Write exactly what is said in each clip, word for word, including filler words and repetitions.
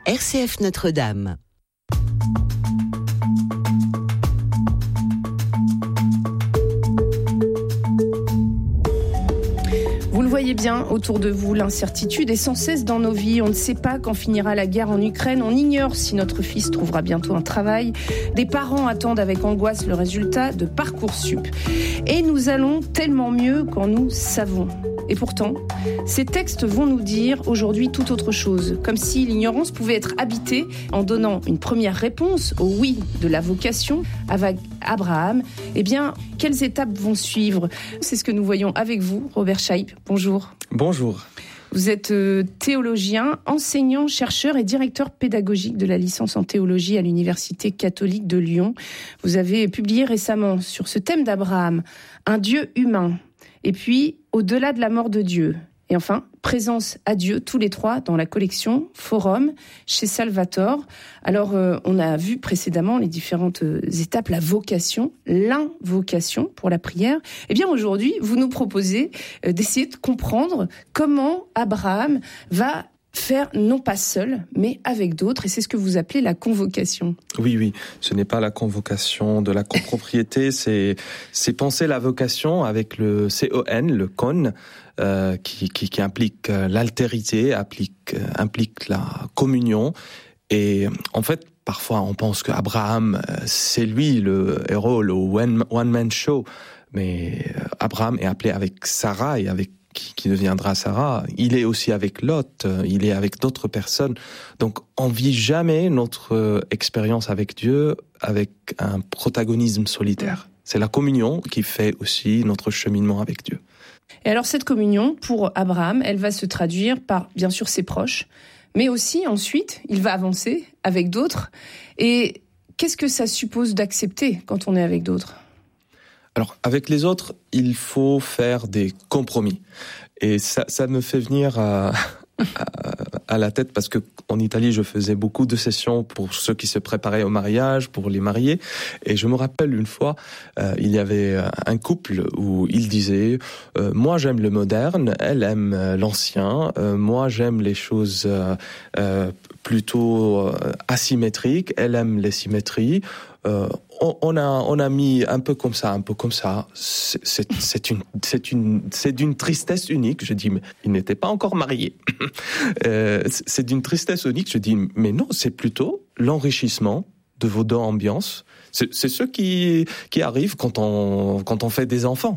R C F Notre-Dame. Vous le voyez bien autour de vous, l'incertitude est sans cesse dans nos vies. On ne sait pas quand finira la guerre en Ukraine. On ignore si notre fils trouvera bientôt un travail. Des parents attendent avec angoisse le résultat de Parcoursup. Et nous allons tellement mieux quand nous savons. Et pourtant, ces textes vont nous dire aujourd'hui tout autre chose. Comme si l'ignorance pouvait être habitée en donnant une première réponse au oui de la vocation avec Abraham. Eh bien, quelles étapes vont suivre ? C'est ce que nous voyons avec vous, Robert Scheib. Bonjour. Bonjour. Vous êtes théologien, enseignant, chercheur et directeur pédagogique de la licence en théologie à l'Université catholique de Lyon. Vous avez publié récemment sur ce thème d'Abraham, un Dieu humain. Et puis, au-delà de la mort de Dieu. Et enfin, présence à Dieu, tous les trois, dans la collection Forum, chez Salvator. Alors, euh, on a vu précédemment les différentes euh, étapes, la vocation, l'invocation pour la prière. Eh bien, aujourd'hui, vous nous proposez euh, d'essayer de comprendre comment Abraham va faire non pas seul, mais avec d'autres, et c'est ce que vous appelez la convocation. Oui, oui, ce n'est pas la convocation de la copropriété, c'est, c'est penser la vocation avec le C O N, le con, euh, qui, qui, qui implique l'altérité, implique, implique la communion, et en fait, parfois on pense qu'Abraham, c'est lui le héros, le one-man show, mais Abraham est appelé avec Sarah et avec Qui, qui deviendra Sarah, il est aussi avec Lot, il est avec d'autres personnes. Donc, on vit jamais notre expérience avec Dieu avec un protagonisme solitaire. C'est la communion qui fait aussi notre cheminement avec Dieu. Et alors, cette communion, pour Abraham, elle va se traduire par, bien sûr, ses proches, mais aussi, ensuite, il va avancer avec d'autres. Et qu'est-ce que ça suppose d'accepter quand on est avec d'autres ? Alors, avec les autres, il faut faire des compromis. Et ça, ça me fait venir à, à, à la tête parce que en Italie, je faisais beaucoup de sessions pour ceux qui se préparaient au mariage, pour les mariés. Et je me rappelle une fois, euh, il y avait un couple où il disait euh, « Moi, j'aime le moderne, elle aime l'ancien. Euh, moi, j'aime les choses euh, euh, plutôt asymétriques, elle aime les symétries. Euh, on, on a on a mis un peu comme ça, un peu comme ça. C'est, c'est, c'est une c'est une c'est d'une tristesse unique. Je dis mais il n'était pas encore marié. euh, c'est d'une tristesse unique. Je dis mais non, c'est plutôt l'enrichissement de vos deux ambiances. C'est, c'est ce qui qui arrive quand on quand on fait des enfants.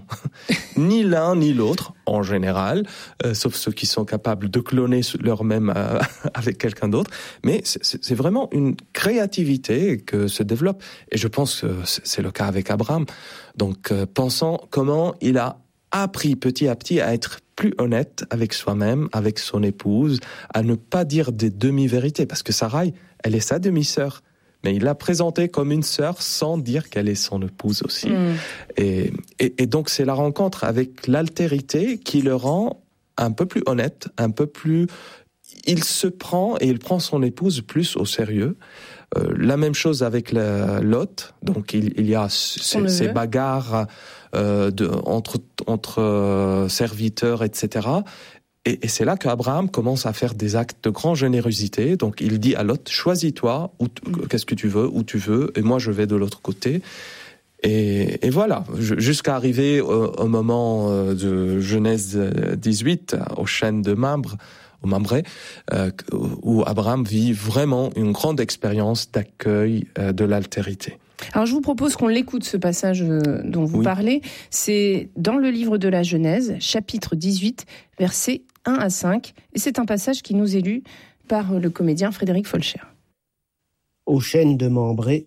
Ni l'un ni l'autre en général, euh, sauf ceux qui sont capables de cloner leur même euh, avec quelqu'un d'autre. Mais c'est, c'est vraiment une créativité que se développe. Et je pense que c'est le cas avec Abraham. Donc euh, pensons comment il a appris petit à petit à être plus honnête avec soi-même, avec son épouse, à ne pas dire des demi-vérités, parce que Sarai, elle est sa demi-sœur. Mais il l'a présentée comme une sœur sans dire qu'elle est son épouse aussi. Mmh. Et, et, et donc c'est la rencontre avec l'altérité qui le rend un peu plus honnête, un peu plus... Il se prend et il prend son épouse plus au sérieux. Euh, la même chose avec la, Lot. Donc il, il y a ces, ces bagarres euh, de, entre, entre euh, serviteurs, et cetera. Et, et c'est là qu'Abraham commence à faire des actes de grande générosité. Donc il dit à Lot, choisis-toi, où t- qu'est-ce que tu veux, où tu veux, et moi je vais de l'autre côté. Et, et voilà, jusqu'à arriver au, au moment de Genèse dix-huit, aux chaînes de Mamre, au Mamré, euh, où Abraham vit vraiment une grande expérience d'accueil euh, de l'altérité. Alors je vous propose qu'on l'écoute, ce passage dont vous oui. parlez. C'est dans le livre de la Genèse, chapitre dix-huit, versets un à cinq. Et c'est un passage qui nous est lu par le comédien Frédéric Folcher. Aux chaînes de Mamré,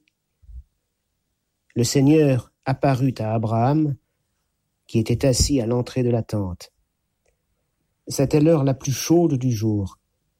le Seigneur apparut à Abraham, qui était assis à l'entrée de la tente. C'était l'heure la plus chaude du jour.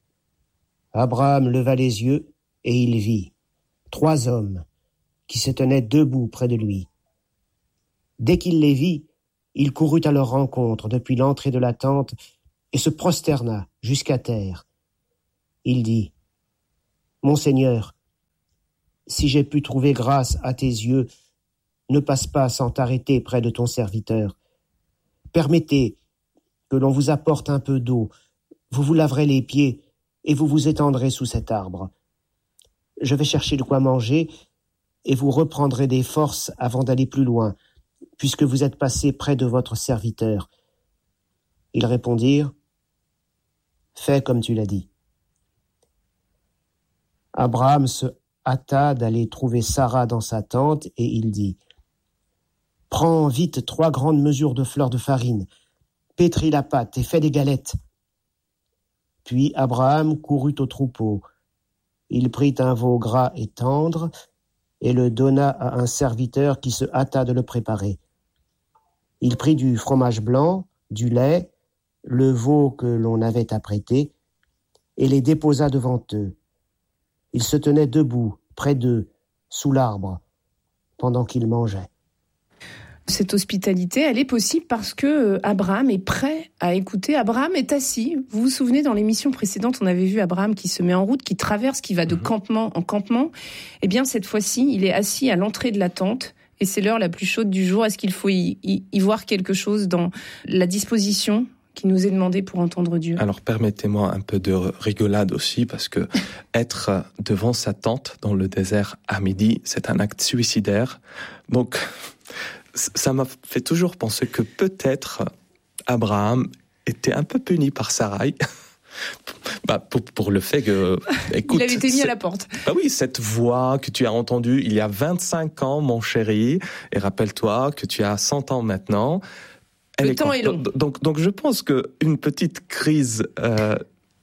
Abraham leva les yeux et il vit trois hommes qui se tenaient debout près de lui. Dès qu'il les vit, il courut à leur rencontre depuis l'entrée de la tente et se prosterna jusqu'à terre. Il dit : « Mon Seigneur, si j'ai pu trouver grâce à tes yeux, ne passe pas sans t'arrêter près de ton serviteur. Permettez que l'on vous apporte un peu d'eau, vous vous laverez les pieds et vous vous étendrez sous cet arbre. Je vais chercher de quoi manger, et vous reprendrez des forces avant d'aller plus loin, puisque vous êtes passé près de votre serviteur. » Ils répondirent, « Fais comme tu l'as dit. » Abraham se hâta d'aller trouver Sarah dans sa tente, et il dit, « Prends vite trois grandes mesures de fleur de farine, pétris la pâte et fais des galettes. » Puis Abraham courut au troupeau. Il prit un veau gras et tendre, et le donna à un serviteur qui se hâta de le préparer. Il prit du fromage blanc, du lait, le veau que l'on avait apprêté, et les déposa devant eux. Ils se tenaient debout, près d'eux, sous l'arbre, pendant qu'ils mangeaient. Cette hospitalité, elle est possible parce que Abraham est prêt à écouter. Abraham est assis. Vous vous souvenez, dans l'émission précédente, on avait vu Abraham qui se met en route, qui traverse, qui va de mmh. campement en campement. Eh bien, cette fois-ci, il est assis à l'entrée de la tente et c'est l'heure la plus chaude du jour. Est-ce qu'il faut y, y, y voir quelque chose dans la disposition qui nous est demandée pour entendre Dieu? Alors, permettez-moi un peu de rigolade aussi, parce que être devant sa tente dans le désert à midi, c'est un acte suicidaire. Donc, ça m'a fait toujours penser que peut-être Abraham était un peu puni par Sarai. Bah, pour, pour le fait que, écoute, il avait été mis à la porte. Bah oui, cette voix que tu as entendue il y a vingt-cinq ans, mon chéri, et rappelle-toi que tu as cent ans maintenant. Le temps est long. Donc, donc, je pense que une petite crise euh,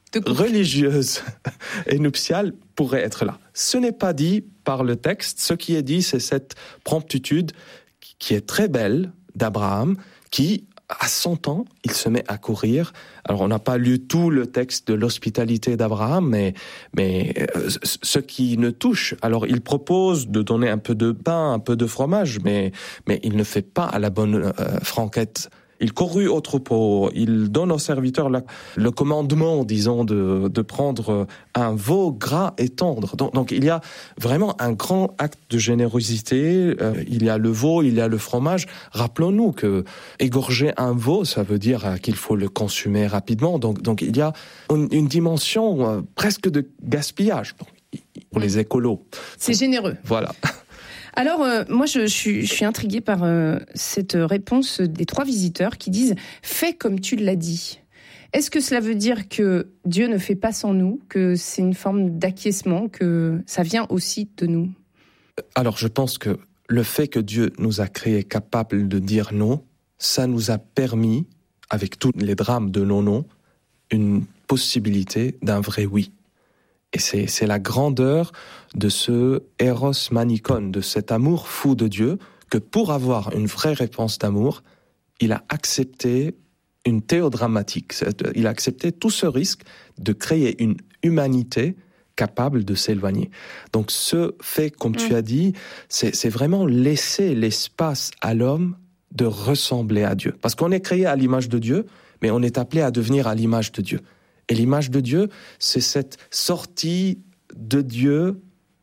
religieuse et nuptiale pourrait être là. Ce n'est pas dit par le texte. Ce qui est dit, c'est cette promptitude qui est très belle d'Abraham, qui, à cent ans, il se met à courir. Alors, on n'a pas lu tout le texte de l'hospitalité d'Abraham, mais, mais euh, ce qui ne touche, alors il propose de donner un peu de pain, un peu de fromage, mais, mais il ne fait pas à la bonne euh, franquette. Il courut au troupeau, il donne au serviteur la, le commandement, disons, de, de prendre un veau gras et tendre. Donc, donc il y a vraiment un grand acte de générosité. Euh, il y a le veau, il y a le fromage. Rappelons-nous que égorger un veau, ça veut dire qu'il faut le consommer rapidement. Donc, donc il y a une, une dimension euh, presque de gaspillage pour les écolos. C'est généreux. Voilà. Alors, euh, moi, je, je, suis, je suis intriguée par euh, cette réponse des trois visiteurs qui disent « Fais comme tu l'as dit ». Est-ce que cela veut dire que Dieu ne fait pas sans nous, que c'est une forme d'acquiescement, que ça vient aussi de nous? Alors, je pense que le fait que Dieu nous a créés capables de dire non, ça nous a permis, avec tous les drames de nos non, une possibilité d'un vrai oui. Et c'est, c'est la grandeur de ce Eros Manikon, de cet amour fou de Dieu, que pour avoir une vraie réponse d'amour, il a accepté une théodramatique. Il a accepté tout ce risque de créer une humanité capable de s'éloigner. Donc ce fait, comme mmh. tu as dit, c'est, c'est vraiment laisser l'espace à l'homme de ressembler à Dieu. Parce qu'on est créé à l'image de Dieu, mais on est appelé à devenir à l'image de Dieu. Et l'image de Dieu, c'est cette sortie de Dieu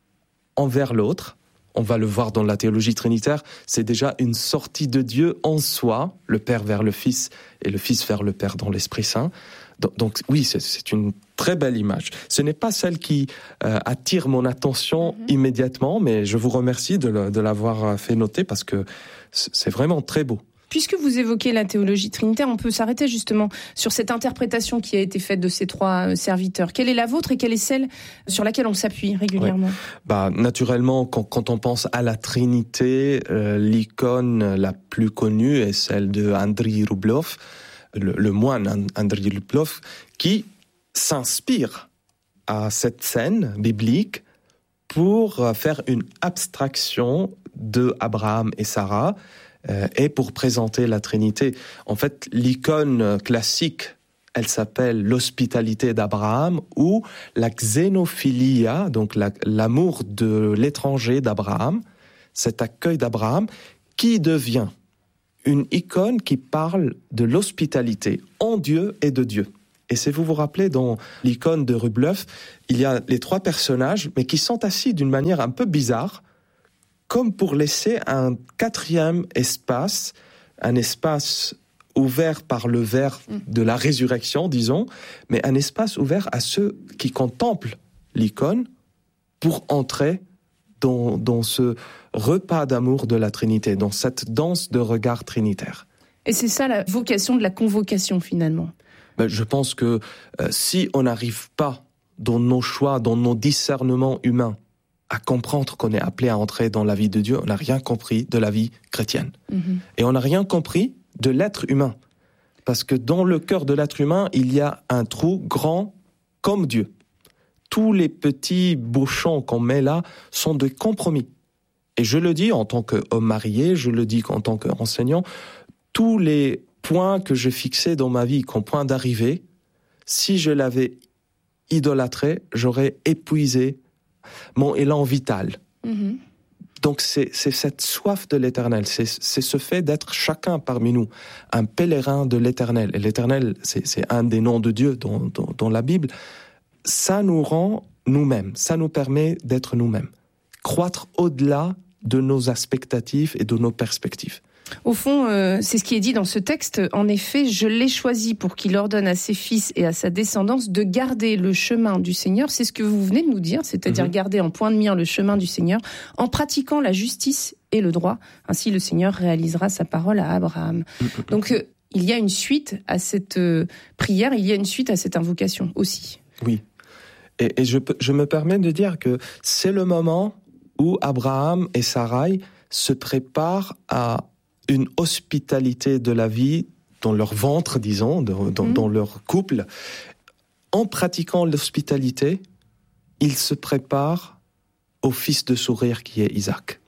envers l'autre. On va le voir dans la théologie trinitaire, c'est déjà une sortie de Dieu en soi, le Père vers le Fils et le Fils vers le Père dans l'Esprit Saint. Donc, donc oui, c'est, c'est une très belle image. Ce n'est pas celle qui euh, attire mon attention mm-hmm. immédiatement, mais je vous remercie de, le, de l'avoir fait noter parce que c'est vraiment très beau. Puisque vous évoquez la théologie trinitaire, on peut s'arrêter justement sur cette interprétation qui a été faite de ces trois serviteurs. Quelle est la vôtre et quelle est celle sur laquelle on s'appuie régulièrement? Oui. Bah, naturellement, quand, quand on pense à la Trinité, euh, l'icône la plus connue est celle de Andriy Rublev, le, le moine Andriy Rublev, qui s'inspire à cette scène biblique pour faire une abstraction de Abraham et Sarah, Euh, et pour présenter la Trinité. En fait, l'icône classique, elle s'appelle l'hospitalité d'Abraham ou la xénophilia, donc la, l'amour de l'étranger d'Abraham, cet accueil d'Abraham, qui devient une icône qui parle de l'hospitalité en Dieu et de Dieu. Et si vous vous rappelez, dans l'icône de Rublev, il y a les trois personnages, mais qui sont assis d'une manière un peu bizarre, comme pour laisser un quatrième espace, un espace ouvert par le verre de la résurrection, disons, mais un espace ouvert à ceux qui contemplent l'icône pour entrer dans, dans ce repas d'amour de la Trinité, dans cette danse de regard trinitaire. Et c'est ça la vocation de la convocation, finalement. Ben, je pense que euh, si on n'arrive pas dans nos choix, dans nos discernements humains, à comprendre qu'on est appelé à entrer dans la vie de Dieu, on n'a rien compris de la vie chrétienne. Mm-hmm. Et on n'a rien compris de l'être humain. Parce que dans le cœur de l'être humain, il y a un trou grand comme Dieu. Tous les petits bouchons qu'on met là sont des compromis. Et je le dis en tant qu'homme marié, je le dis en tant qu'enseignant, tous les points que j'ai fixés dans ma vie comme point d'arrivée, si je l'avais idolâtré, j'aurais épuisé mon élan vital. Mm-hmm. Donc c'est, c'est cette soif de l'Éternel, c'est, c'est ce fait d'être chacun parmi nous un pèlerin de l'Éternel. Et l'Éternel, c'est, c'est un des noms de Dieu dans, dans, dans la Bible. Ça nous rend nous-mêmes, ça nous permet d'être nous-mêmes. Croître au-delà de nos expectatives et de nos perspectives. Au fond, euh, c'est ce qui est dit dans ce texte. En effet, je l'ai choisi pour qu'il ordonne à ses fils et à sa descendance de garder le chemin du Seigneur. C'est ce que vous venez de nous dire, c'est-à-dire mmh. garder en point de mire le chemin du Seigneur en pratiquant la justice et le droit. Ainsi, le Seigneur réalisera sa parole à Abraham. Mmh. Donc, euh, il y a une suite à cette euh, prière, il y a une suite à cette invocation aussi. Oui. Et, et je, je me permets de dire que c'est le moment où Abraham et Sarai se préparent à une hospitalité de la vie dans leur ventre, disons, dans, dans, mmh. dans leur couple. En pratiquant l'hospitalité, ils se préparent au fils de sourire qui est Isaac.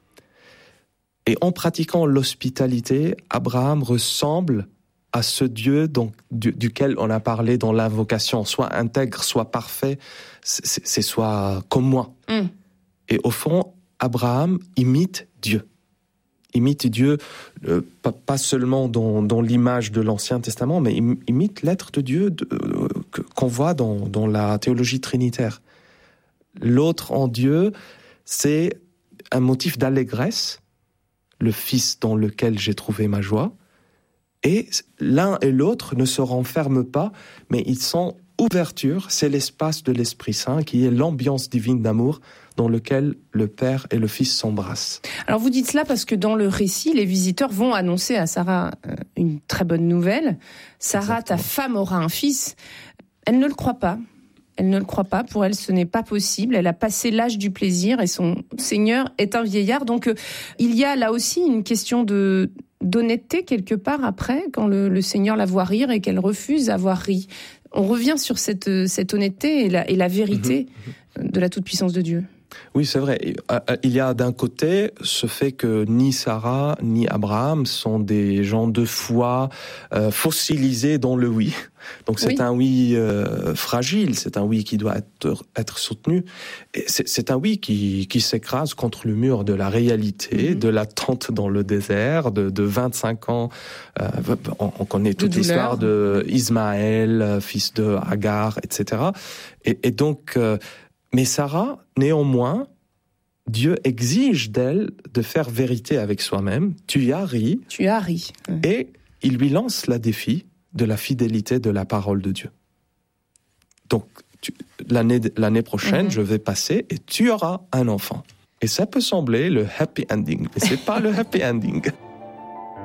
Et en pratiquant l'hospitalité, Abraham ressemble à ce Dieu donc, du, duquel on a parlé dans l'invocation, soit intègre, soit parfait, c'est, c'est soit comme moi. Mmh. Et au fond, Abraham imite Dieu. Imite Dieu, euh, pas, pas seulement dans, dans l'image de l'Ancien Testament, mais imite l'être de Dieu de, euh, qu'on voit dans, dans la théologie trinitaire. L'autre en Dieu, c'est un motif d'allégresse, le Fils dans lequel j'ai trouvé ma joie, et l'un et l'autre ne se renferment pas, mais ils sont ouverture, c'est l'espace de l'Esprit Saint qui est l'ambiance divine d'amour dans lequel le Père et le Fils s'embrassent. Alors vous dites cela parce que dans le récit, les visiteurs vont annoncer à Sarah une très bonne nouvelle. Sarah, Exactement. Ta femme aura un fils. Elle ne le croit pas. Elle ne le croit pas. Pour elle, ce n'est pas possible. Elle a passé l'âge du plaisir et son Seigneur est un vieillard. Donc euh, il y a là aussi une question de d'honnêteté quelque part après, quand le, le Seigneur la voit rire et qu'elle refuse d'avoir ri. On revient sur cette, cette honnêteté et la, et la vérité mmh. de la toute-puissance de Dieu. Oui, c'est vrai. Il y a d'un côté ce fait que ni Sarah ni Abraham sont des gens de foi euh, fossilisés dans le oui. Donc c'est oui. un oui euh, fragile, c'est un oui qui doit être, être soutenu. Et c'est, c'est un oui qui, qui s'écrase contre le mur de la réalité, mm-hmm. de l'attente dans le désert, de, de vingt-cinq ans. Euh, on, on connaît toute l'histoire de Ismaël, fils de Hagar, et cetera. Et, et donc... Euh, Mais Sarah, néanmoins, Dieu exige d'elle de faire vérité avec soi-même. Tu as ri. Tu as ri. Ouais. Et il lui lance le défi de la fidélité de la parole de Dieu. Donc, tu, l'année, l'année prochaine, mm-hmm. je vais passer et tu auras un enfant. Et ça peut sembler le happy ending, mais c'est pas le happy ending.